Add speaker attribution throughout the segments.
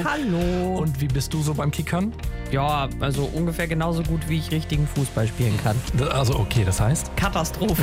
Speaker 1: Hallo.
Speaker 2: Und wie bist du so beim Kickern?
Speaker 1: Ja, also ungefähr genauso gut, wie ich richtigen Fußball spielen kann.
Speaker 2: Also okay, das heißt?
Speaker 1: Katastrophe.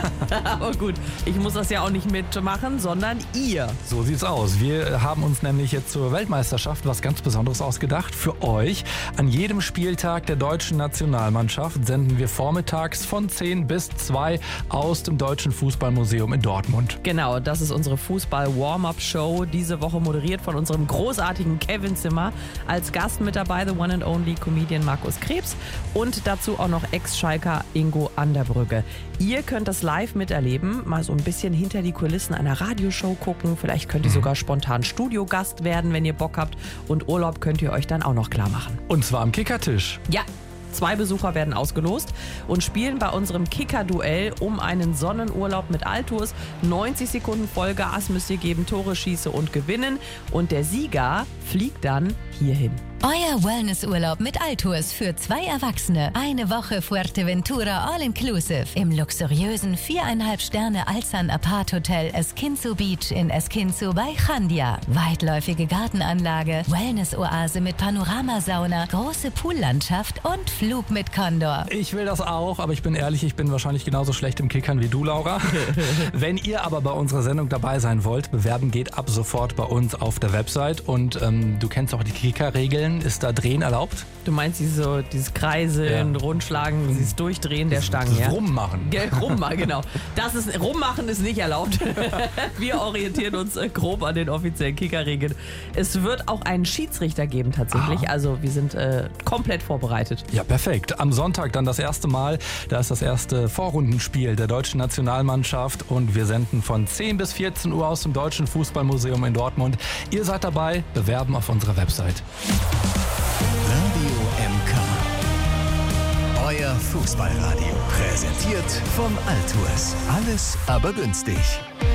Speaker 1: Aber gut, ich muss das ja auch nicht mitmachen, sondern ihr.
Speaker 2: So sieht's aus. Wir haben uns nämlich jetzt zur Weltmeisterschaft was ganz Besonderes ausgedacht für euch. An jedem Spieltag der deutschen Nationalmannschaft senden wir vormittags von 10 bis 2 aus dem Deutschen Fußballmuseum in Dortmund.
Speaker 1: Genau, das ist unsere Fußball-Warm-Up-Show. Diese Woche moderiert von unserem großartigen Kevin Zimmer. Als Gast mit dabei the one and only Comedian Markus Krebs und dazu auch noch Ex-Schalker Ingo Anderbrügge. Ihr könnt das live miterleben, mal so ein bisschen hinter die Kulissen einer Radioshow gucken. Vielleicht könnt ihr sogar spontan Studiogast werden, wenn ihr Bock habt. Und Urlaub könnt ihr euch dann auch noch klar machen.
Speaker 2: Und zwar am Kickertisch.
Speaker 1: Ja. 2 Besucher werden ausgelost und spielen bei unserem Kicker-Duell um einen Sonnenurlaub mit Altours. 90 Sekunden Vollgas müsst ihr geben, Tore schießen und gewinnen. Und der Sieger fliegt dann hierhin.
Speaker 3: Euer Wellnessurlaub mit Altours für 2 Erwachsene. Eine Woche Fuerteventura All-Inclusive im luxuriösen 4,5 Sterne Alzan Apart Hotel Esquinzo Beach in Esquinzo bei Chandia. Weitläufige Gartenanlage, Wellness-Oase mit Panoramasauna, große Poollandschaft und Flug mit Condor.
Speaker 2: Ich will das auch, aber ich bin ehrlich, ich bin wahrscheinlich genauso schlecht im Kickern wie du, Laura. Wenn ihr aber bei unserer Sendung dabei sein wollt, bewerben geht ab sofort bei uns auf der Website. Und du kennst auch die Kicker-Regeln. Ist da Drehen erlaubt?
Speaker 1: Du meinst dieses Kreiseln, Rundschlagen, dieses Durchdrehen der Stangen,
Speaker 2: das
Speaker 1: ja?
Speaker 2: Rummachen.
Speaker 1: Rummachen, genau. Rummachen ist nicht erlaubt. Wir orientieren uns grob an den offiziellen Kickerregeln. Es wird auch einen Schiedsrichter geben tatsächlich. Also wir sind komplett vorbereitet.
Speaker 2: Ja, perfekt. Am Sonntag dann das erste Mal. Da ist das erste Vorrundenspiel der deutschen Nationalmannschaft und wir senden von 10 bis 14 Uhr aus dem Deutschen Fußballmuseum in Dortmund. Ihr seid dabei, bewerben auf unserer Website.
Speaker 4: Radio MK. Euer Fußballradio. Präsentiert von Altours. Alles aber günstig.